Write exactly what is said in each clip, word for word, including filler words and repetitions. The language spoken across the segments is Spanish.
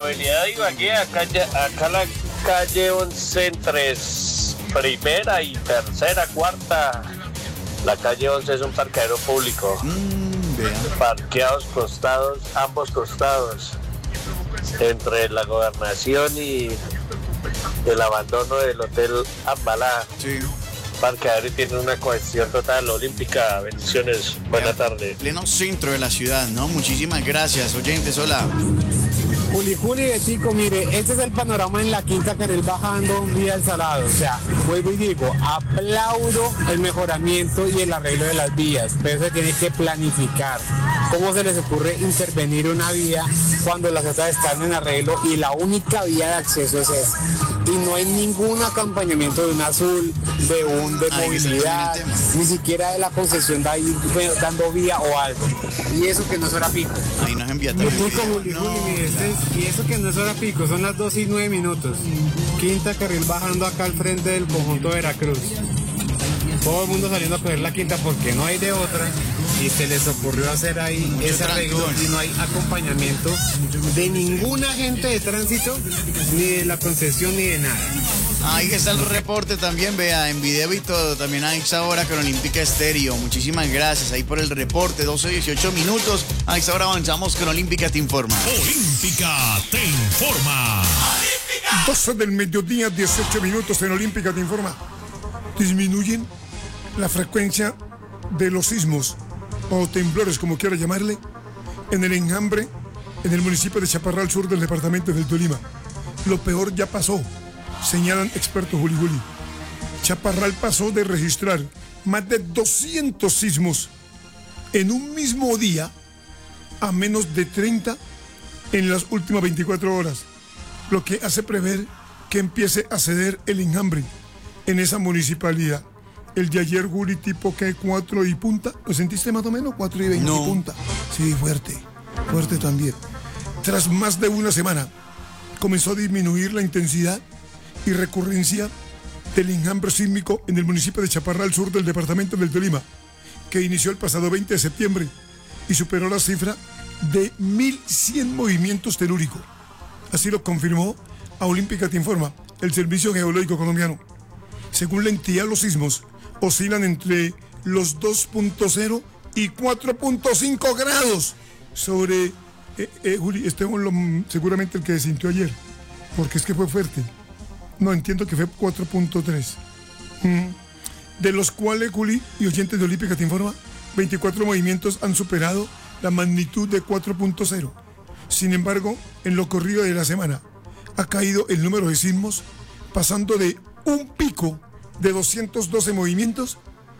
avenida de Ibagué, acá, acá la calle once entre primera y tercera, cuarta. La calle once es un parqueadero público. Mm, vean. Parqueados costados, ambos costados. Entre la gobernación y el abandono del hotel Ambalá. Sí. Parqueadero y tiene una cohesión total olímpica. Bendiciones, buena tarde. Pleno centro de la ciudad, ¿no? Muchísimas gracias, oyentes, hola. Juli, Juli, de Tico, mire, este es el panorama en la Quinta Canel bajando un día el Salado. O sea, vuelvo y digo, aplaudo el mejoramiento y el arreglo de las vías, pero se tiene que planificar. ¿Cómo se les ocurre intervenir una vía cuando las otras están en arreglo y la única vía de acceso es esa? Y no hay ningún acompañamiento de un azul, de un de Ay, movilidad, ni siquiera de la concesión de ahí dando vía o algo. Y eso que no es hora pico. Ahí nos envía Y también. pico, Juli, No. Juli, mire, este es- y eso que no es hora pico, son las dos y nueve minutos. Quinta carril bajando acá al frente del conjunto Veracruz. Todo el mundo saliendo a coger la quinta porque no hay de otra. Y se les ocurrió hacer ahí Mucho ese arreglo trancón. y no hay acompañamiento de ningún agente de tránsito, ni de la concesión, ni de nada. Ahí está el reporte también, vea, en video y todo, también a esta hora con Olímpica Estéreo. Muchísimas gracias ahí por el reporte, doce dieciocho minutos. A esta hora avanzamos con Olímpica Te Informa. Olímpica Te Informa. doce del mediodía, dieciocho minutos en Olímpica Te Informa. Disminuyen la frecuencia de los sismos o temblores, como quiera llamarle, en el enjambre, en el municipio de Chaparral Sur del departamento del Tolima. Lo peor ya pasó, señalan expertos. Juli Juli. Chaparral pasó de registrar más de doscientos sismos en un mismo día a menos de treinta en las últimas veinticuatro horas, lo que hace prever que empiece a ceder el enjambre en esa municipalidad. El de ayer, Juli, tipo que cuatro y punta, ¿lo sentiste más o menos? cuatro y veinte No. y punta. Sí, fuerte, fuerte también. Tras más de una semana, comenzó a disminuir la intensidad y recurrencia del enjambre sísmico en el municipio de Chaparral Sur del departamento del Tolima, que inició el pasado veinte de septiembre y superó la cifra de mil cien movimientos telúricos. Así lo confirmó a Olímpica Te Informa el Servicio Geológico Colombiano. Según la entidad, los sismos oscilan entre los dos punto cero y cuatro punto cinco grados sobre, eh, eh, Juli, este es lo, seguramente el que se sintió ayer, porque es que fue fuerte. No, entiendo que fue cuatro punto tres. Mm. De los cuales, Juli y oyentes de Olímpica Te Informa, veinticuatro movimientos han superado la magnitud de cuatro punto cero. Sin embargo, en lo corrido de la semana, ha caído el número de sismos, pasando de un pico de doscientos doce movimientos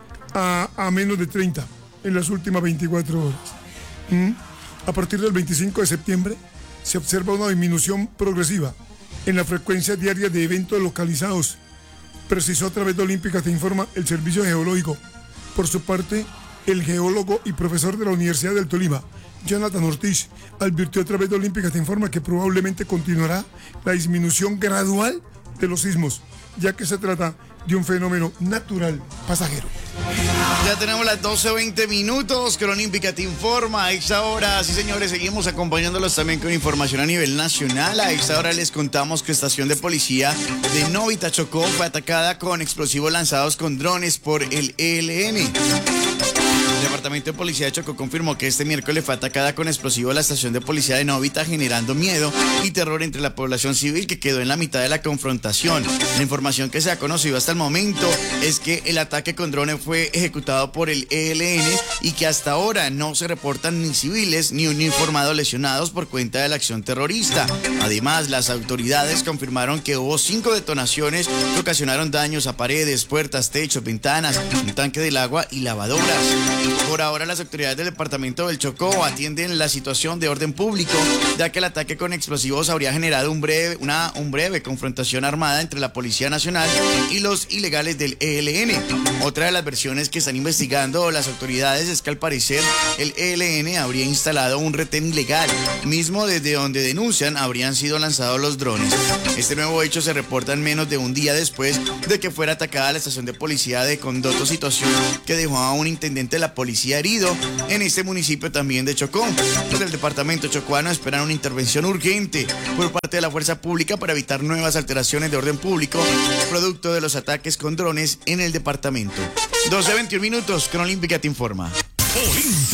a, a menos de treinta en las últimas veinticuatro horas. ¿Mm? A partir del veinticinco de septiembre se observa una disminución progresiva en la frecuencia diaria de eventos localizados, precisó a través de Olímpica Te Informa el Servicio Geológico. Por su parte, el geólogo y profesor de la Universidad del Tolima, Jonathan Ortiz, advirtió a través de Olímpica Te Informa que probablemente continuará la disminución gradual de los sismos, ya que se trata de un fenómeno natural pasajero. Ya tenemos las doce veinte minutos con Olímpica Te Informa. A esta hora, sí señores, seguimos acompañándolos también con información a nivel nacional. A esta hora les contamos que estación de policía de Novita, Chocó, fue atacada con explosivos lanzados con drones por el E L N. El Departamento de Policía de Chocó confirmó que este miércoles fue atacada con explosivo la estación de policía de Novita, generando miedo y terror entre la población civil, que quedó en la mitad de la confrontación. La información que se ha conocido hasta el momento es que el ataque con drones fue ejecutado por el E L N y que hasta ahora no se reportan ni civiles ni uniformados lesionados por cuenta de la acción terrorista. Además, las autoridades confirmaron que hubo cinco detonaciones que ocasionaron daños a paredes, puertas, techos, ventanas, un tanque del agua y lavadoras. Por ahora, las autoridades del departamento del Chocó atienden la situación de orden público, ya que el ataque con explosivos habría generado un breve, una un breve confrontación armada entre la Policía Nacional y los ilegales del E L N. Otra de las versiones que están investigando las autoridades es que al parecer el E L N habría instalado un retén ilegal, mismo desde donde denuncian habrían sido lanzados los drones. Este nuevo hecho se reporta en menos de un día después de que fuera atacada la estación de policía de Condoto, situación que dejó a un intendente de la policía herido en este municipio también de Chocó. Desde el departamento chocuano esperan una intervención urgente por parte de la fuerza pública para evitar nuevas alteraciones de orden público producto de los ataques con drones en el departamento. doce veintiún minutos, Cronolímpica te informa.